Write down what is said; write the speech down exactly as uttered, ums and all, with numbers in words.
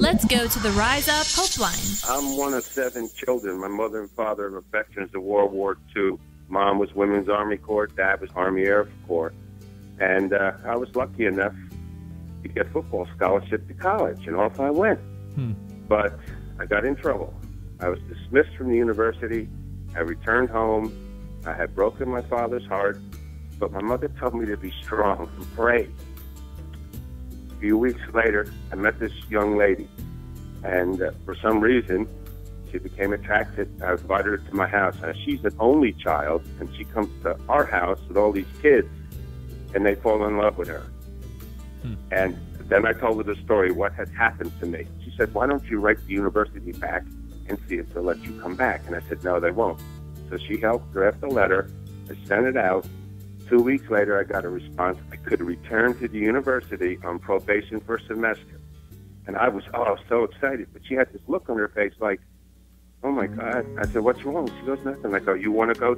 Let's go to the Rise Up Hope Line. I'm one of seven children. My mother and father are veterans of World War Two. Mom was Women's Army Corps. Dad was Army Air Corps. And uh, I was lucky enough to get football scholarship to college, and off I went. Hmm. But I got in trouble. I was dismissed from the university. I returned home. I had broken my father's heart, but my mother told me to be strong and pray. A few weeks later, I met this young lady, and uh, for some reason, she became attracted. I invited her to my house. Now, she's an only child, and she comes to our house with all these kids, and they fall in love with her. Hmm. And then I told her the story, what had happened to me. She said, why don't you write the university back and see if they'll let you come back? And I said, no, they won't. So she helped draft a letter. I sent it out. Two weeks later, I got a response. I could return to the university on probation for a semester. And I was, oh, so excited. But she had this look on her face like, oh, my God. I said, what's wrong? She goes, nothing. I go, you want to go